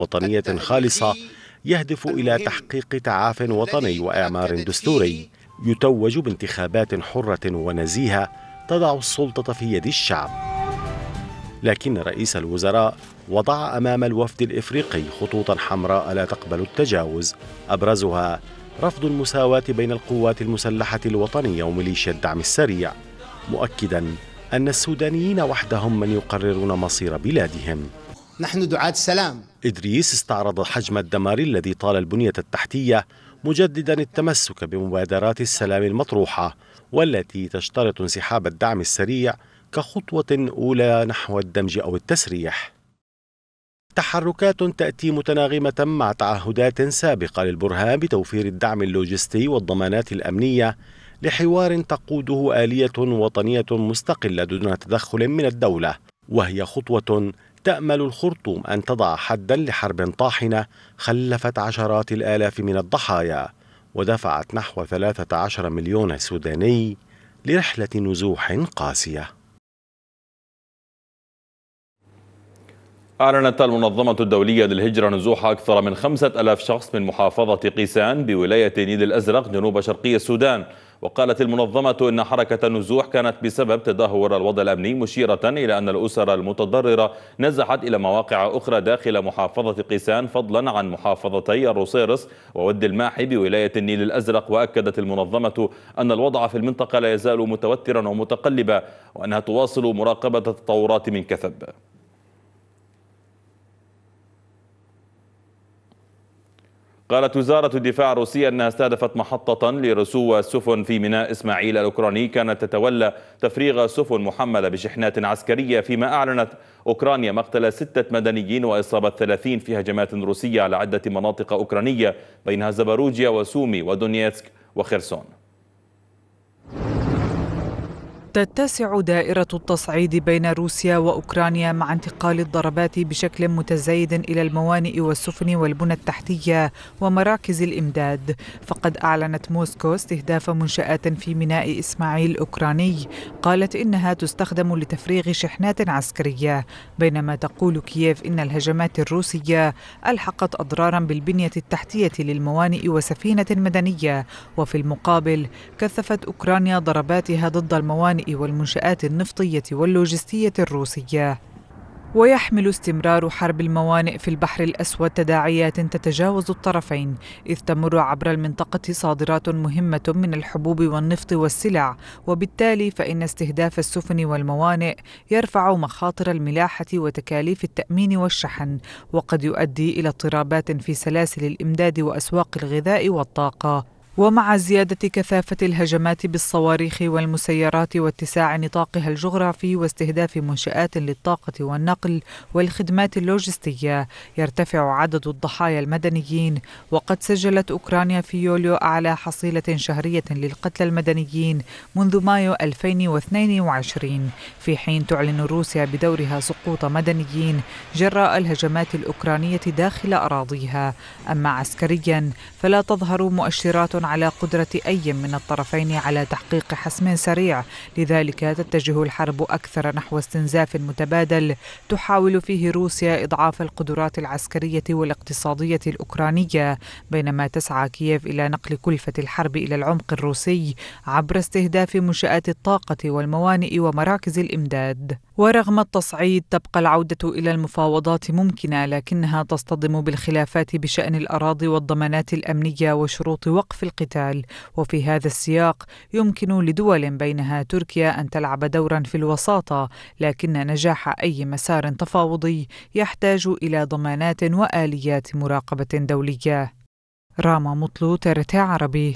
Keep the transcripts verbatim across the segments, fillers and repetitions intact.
وطنية خالصة يهدف إلى تحقيق تعاف وطني وإعمار دستوري يتوج بانتخابات حرة ونزيهة تضع السلطة في يد الشعب. لكن رئيس الوزراء وضع أمام الوفد الإفريقي خطوطا حمراء لا تقبل التجاوز، أبرزها رفض المساواة بين القوات المسلحة الوطنية وميليشيا الدعم السريع، مؤكدا أن السودانيين وحدهم من يقررون مصير بلادهم. نحن دعاة السلام. إدريس استعرض حجم الدمار الذي طال البنية التحتية، مجددا التمسك بمبادرات السلام المطروحة والتي تشترط انسحاب الدعم السريع كخطوة أولى نحو الدمج أو التسريح. تحركات تأتي متناغمة مع تعهدات سابقة للبرهان بتوفير الدعم اللوجستي والضمانات الأمنية لحوار تقوده آلية وطنية مستقلة دون تدخل من الدولة، وهي خطوة تأمل الخرطوم أن تضع حدا لحرب طاحنة خلفت عشرات الآلاف من الضحايا ودفعت نحو ثلاثة عشر مليون سوداني لرحلة نزوح قاسية. أعلنت المنظمة الدولية للهجرة نزوح أكثر من خمسة ألاف شخص من محافظة قيسان بولاية نيل الأزرق جنوب شرقي السودان. وقالت المنظمة إن حركة النزوح كانت بسبب تدهور الوضع الأمني، مشيرة إلى أن الأسر المتضررة نزحت إلى مواقع أخرى داخل محافظة قيسان فضلا عن محافظتي الروسيرس وود الماحي بولاية النيل الأزرق. وأكدت المنظمة أن الوضع في المنطقة لا يزال متوترا ومتقلبا وأنها تواصل مراقبة التطورات من كثب. قالت وزارة الدفاع الروسية أنها استهدفت محطة لرسو السفن في ميناء إسماعيل الأوكراني كانت تتولى تفريغ سفن محملة بشحنات عسكرية، فيما أعلنت أوكرانيا مقتل ستة مدنيين وإصابة ثلاثين في هجمات روسية على عدة مناطق أوكرانية بينها زباروجيا وسومي ودونيتسك وخيرسون. تتسع دائرة التصعيد بين روسيا وأوكرانيا مع انتقال الضربات بشكل متزايد إلى الموانئ والسفن والبنى التحتية ومراكز الإمداد. فقد أعلنت موسكو استهداف منشآت في ميناء إسماعيل الأوكراني قالت إنها تستخدم لتفريغ شحنات عسكرية، بينما تقول كييف إن الهجمات الروسية ألحقت أضرارا بالبنية التحتية للموانئ وسفينة مدنية. وفي المقابل كثفت أوكرانيا ضرباتها ضد الموانئ والمنشآت النفطية واللوجستية الروسية. ويحمل استمرار حرب الموانئ في البحر الأسود تداعيات تتجاوز الطرفين، إذ تمر عبر المنطقة صادرات مهمة من الحبوب والنفط والسلع، وبالتالي فإن استهداف السفن والموانئ يرفع مخاطر الملاحة وتكاليف التأمين والشحن، وقد يؤدي إلى اضطرابات في سلاسل الإمداد وأسواق الغذاء والطاقة. ومع زيادة كثافة الهجمات بالصواريخ والمسيرات واتساع نطاقها الجغرافي واستهداف منشآت للطاقة والنقل والخدمات اللوجستية، يرتفع عدد الضحايا المدنيين. وقد سجلت أوكرانيا في يوليو أعلى حصيلة شهرية للقتلى المدنيين منذ مايو ألفين واثنين وعشرين، في حين تعلن روسيا بدورها سقوط مدنيين جراء الهجمات الأوكرانية داخل أراضيها. أما عسكريا فلا تظهر مؤشرات على قدرة أي من الطرفين على تحقيق حسم سريع، لذلك تتجه الحرب أكثر نحو استنزاف متبادل تحاول فيه روسيا إضعاف القدرات العسكرية والاقتصادية الأوكرانية، بينما تسعى كييف إلى نقل كلفة الحرب إلى العمق الروسي عبر استهداف منشآت الطاقة والموانئ ومراكز الإمداد. ورغم التصعيد تبقى العودة إلى المفاوضات ممكنة، لكنها تصطدم بالخلافات بشأن الأراضي والضمانات الأمنية وشروط وقف القتال. وفي هذا السياق يمكن لدول بينها تركيا أن تلعب دورا في الوساطة، لكن نجاح أي مسار تفاوضي يحتاج إلى ضمانات وآليات مراقبة دولية. راما مطلو، ترتي عربي.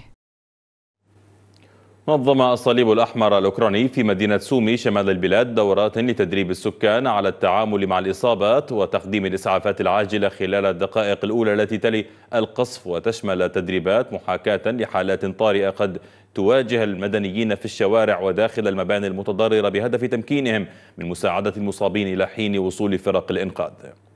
نظم الصليب الأحمر الأوكراني في مدينة سومي شمال البلاد دورات لتدريب السكان على التعامل مع الإصابات وتقديم الإسعافات العاجلة خلال الدقائق الأولى التي تلي القصف، وتشمل تدريبات محاكاة لحالات طارئة قد تواجه المدنيين في الشوارع وداخل المباني المتضررة بهدف تمكينهم من مساعدة المصابين إلى حين وصول فرق الإنقاذ.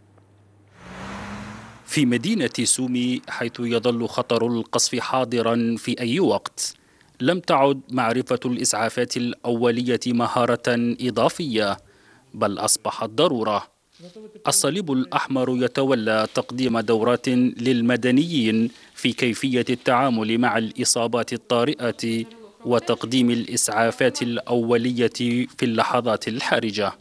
في مدينة سومي، حيث يظل خطر القصف حاضرا في أي وقت، لم تعد معرفة الإسعافات الأولية مهارة إضافية، بل أصبحت ضرورة. الصليب الأحمر يتولى تقديم دورات للمدنيين في كيفية التعامل مع الإصابات الطارئة وتقديم الإسعافات الأولية في اللحظات الحرجة.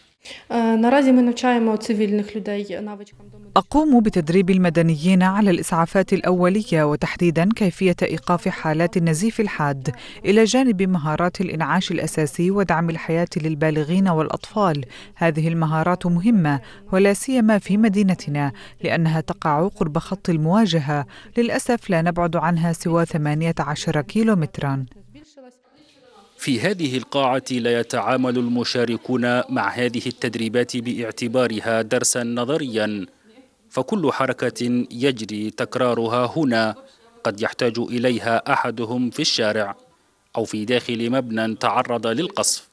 أقوم بتدريب المدنيين على الإسعافات الأولية وتحديداً كيفية إيقاف حالات النزيف الحاد، إلى جانب مهارات الإنعاش الأساسي ودعم الحياة للبالغين والأطفال. هذه المهارات مهمة ولا سيما في مدينتنا لأنها تقع قرب خط المواجهة، للأسف لا نبعد عنها سوى ثمانية عشر كيلومتراً. في هذه القاعة لا يتعامل المشاركون مع هذه التدريبات باعتبارها درساً نظرياً، فكل حركة يجري تكرارها هنا قد يحتاج إليها أحدهم في الشارع أو في داخل مبنى تعرض للقصف.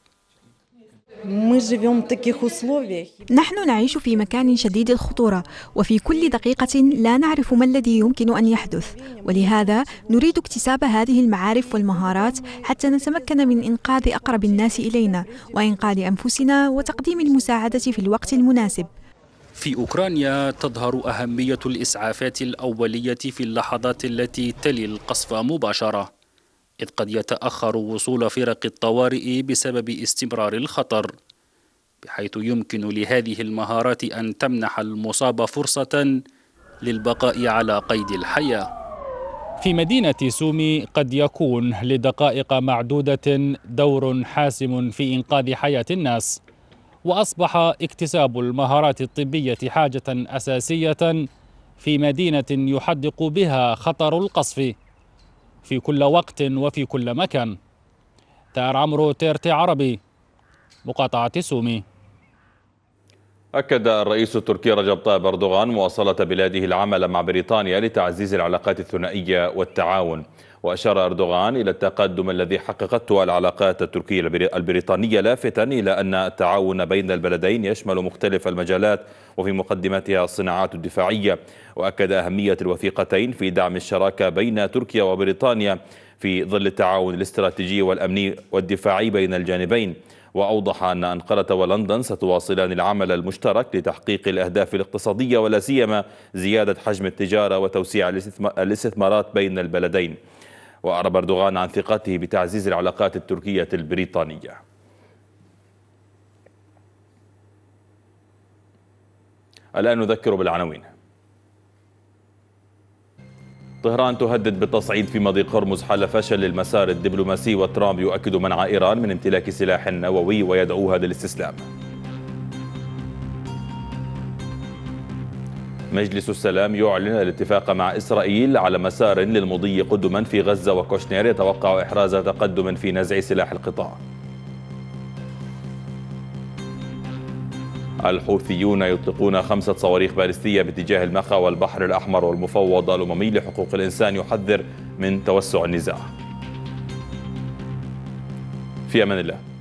نحن نعيش في مكان شديد الخطورة، وفي كل دقيقة لا نعرف ما الذي يمكن أن يحدث، ولهذا نريد اكتساب هذه المعارف والمهارات حتى نتمكن من إنقاذ أقرب الناس إلينا وإنقاذ أنفسنا وتقديم المساعدة في الوقت المناسب. في أوكرانيا تظهر أهمية الإسعافات الأولية في اللحظات التي تلي القصف مباشرة، إذ قد يتأخر وصول فرق الطوارئ بسبب استمرار الخطر، بحيث يمكن لهذه المهارات أن تمنح المصاب فرصة للبقاء على قيد الحياة. في مدينة سومي قد يكون لدقائق معدودة دور حاسم في إنقاذ حياة الناس، وأصبح اكتساب المهارات الطبية حاجة أساسية في مدينة يحدق بها خطر القصف في كل وقت وفي كل مكان. تار عمرو، تيرتي عربي، مقاطعة سومي. أكد الرئيس التركي رجب طيب أردوغان مواصلة بلاده العمل مع بريطانيا لتعزيز العلاقات الثنائية والتعاون. وأشار أردوغان إلى التقدم الذي حققته العلاقات التركية البريطانية، لافتا إلى أن التعاون بين البلدين يشمل مختلف المجالات وفي مقدمتها الصناعات الدفاعية. وأكد أهمية الوثيقتين في دعم الشراكة بين تركيا وبريطانيا في ظل التعاون الاستراتيجي والأمني والدفاعي بين الجانبين. وأوضح أن أنقرة ولندن ستواصلان العمل المشترك لتحقيق الأهداف الاقتصادية ولا سيما زيادة حجم التجارة وتوسيع الاستثمارات بين البلدين. وأعرب أردوغان عن ثقته بتعزيز العلاقات التركية البريطانية. الآن نذكر بالعناوين. طهران تهدد بالتصعيد في مضيق هرمز حال فشل المسار الدبلوماسي، وترامب يؤكد منع إيران من امتلاك سلاح نووي ويدعوها للاستسلام. مجلس السلام يعلن الاتفاق مع إسرائيل على مسار للمضي قدما في غزة، وكوشنير يتوقع إحراز تقدم في نزع سلاح القطاع. الحوثيون يطلقون خمسة صواريخ باليستية باتجاه المخا والبحر الأحمر، والمفوض الأممي لحقوق الإنسان يحذر من توسع النزاع. في أمان الله.